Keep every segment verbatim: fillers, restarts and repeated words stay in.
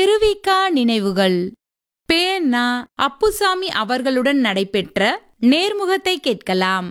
திருவிக நினைவுகள் பே நா. அப்புசாமி அவர்களுடன் நடைபெற்ற நேர்முகத்தை கேட்கலாம்.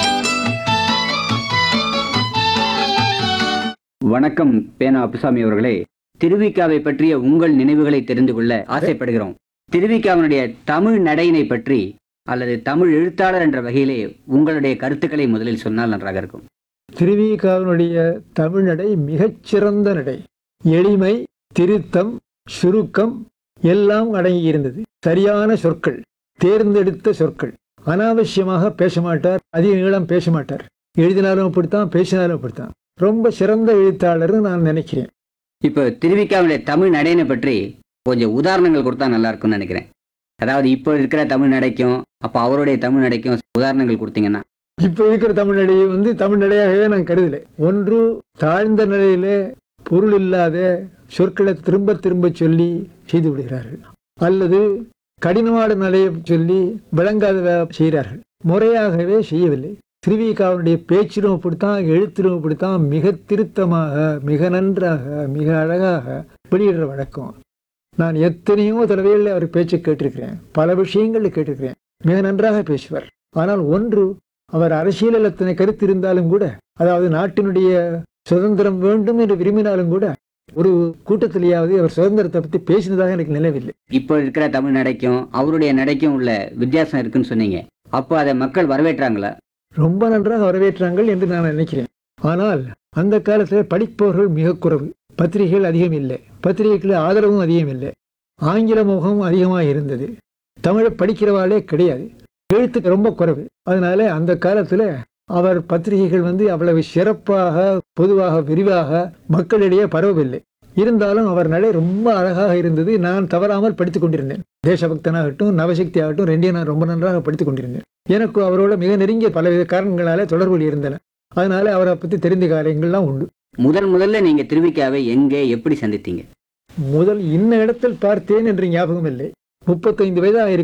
வணக்கம் பேனா அப்புசாமி அவர்களே. திருவிகாவை பற்றிய உங்கள் நினைவுகளை தெரிந்து கொள்ள ஆசைப்படுகிறோம். திருவிகாவினுடைய தமிழ் நடையினை பற்றி அல்லது தமிழ் எழுத்தாளர் என்ற வகையிலே உங்களுடைய கருத்துக்களை முதலில் சொன்னால் நன்றாக இருக்கும். திருவிகாவினுடைய தமிழ் நடை மிகச்சிறந்த நடை. எளிமை, திருத்தம், சுருக்கம் எல்லாம் அடங்கியிருந்தது. சரியான சொற்கள், தேர்ந்தெடுத்த சொற்கள். அனாவசியமாக பேச மாட்டார், அதிக நீளம் பேச மாட்டார். எழுதினாலும் அப்படித்தான், பேசினாலும் அப்படித்தான். ரொம்ப சிறந்த எழுத்தாளர் நான் நினைக்கிறேன். இப்போ திருவிகாவுடைய தமிழ் நடையினை பற்றி கொஞ்சம் உதாரணங்கள் கொடுத்தா நல்லா இருக்கும்னு நினைக்கிறேன். அதாவது இப்போ இருக்கிற தமிழ் நடைக்கும் அப்போ அவருடைய தமிழ் நடைக்கும் உதாரணங்கள் கொடுத்தீங்கன்னா. இப்போ இருக்கிற தமிழ் நடையை வந்து தமிழ் நடையாகவே நான் கருதலை. ஒன்று, தாழ்ந்த நிலையிலே பொருள் இல்லாத சொற்களை திரும்ப திரும்ப சொல்லி செய்து விடுகிறார்கள், அல்லது கடினமான நிலையை சொல்லி விளங்காத செய்கிறார்கள். முறையாகவே செய்யவில்லை. திருவிகாவுடைய பேச்சிலும் அப்படித்தான், எழுத்திலும் அப்படித்தான். மிக திருத்தமாக, மிக நன்றாக, மிக அழகாக வெளியிடுற வழக்கம். நான் எத்தனையோ தடவைகளில் அவர் பேச்சை கேட்டிருக்கிறேன், பல விஷயங்களில் கேட்டிருக்கிறேன். மிக நன்றாக பேசுவார். ஆனால் ஒன்று, அவர் அரசியலில் அத்தனை கருத்து இருந்தாலும் கூட, அதாவது நாட்டினுடைய சுதந்திரம் வேண்டும் என்று விரும்பினாலும் கூட, ஒரு கூட்டத்திலேயாவது அவர் சுதந்திரத்தை பற்றி பேசினதாக எனக்கு நினைவில்லை. இப்போ இருக்கிற தமிழ் நடைக்கும் அவருடைய நடைக்கும் உள்ள வித்தியாசம் இருக்குன்னு சொன்னீங்க. அப்போ அதை மக்கள் வரவேற்றாங்களா? ரொம்ப நன்றாக வரவேற்றாங்கள் என்று நான் நினைக்கிறேன். ஆனால் அந்த காலத்தில் படிப்பவர்கள் மிக குறைவு, பத்திரிகைகள் அதிகம் இல்லை, பத்திரிகைகள் ஆதரவும் அதிகம் இல்லை, ஆங்கில முகம் அதிகமாக இருந்தது, தமிழை படிக்கிறவாளே கிடையாது, எழுத்துக்கு ரொம்ப குறைவு. அதனால அந்த காலத்தில் அவர் பத்திரிகைகள் வந்து அவ்வளவு சிறப்பாக, பொதுவாக, விரிவாக மக்களிடையே பரவவில்லை. இருந்தாலும் அவர் நடை ரொம்ப அழகாக இருந்தது. நான் தவறாமல் படித்துக் கொண்டிருந்தேன். தேசபக்தனாகட்டும், நவசக்தி ஆகட்டும், ரெண்டையும் நான் ரொம்ப நன்றாக படித்துக் கொண்டிருந்தேன். எனக்கு அவரோட மிக நெருங்கிய பலவித காரணங்களாலே தொடர்புகள் இருந்தன. அதனால அவரை பற்றி தெரிந்த காரியங்கள்லாம் உண்டு. முதல் முதல்ல நீங்க திருவிகாவை எங்கே எப்படி சந்தித்தீங்க? முதல் இன்ன இடத்தில் பார்த்தேன் என்று ஞாபகம் இல்லை. முப்பத்தைந்து வயதாக